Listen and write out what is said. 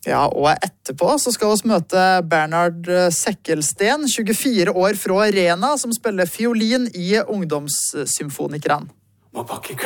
Ja, og etterpå så skal vi møte Bernhard Sekkelsten, 24 år fra Arena, som spiller fiolin i ungdomssymfonikeren.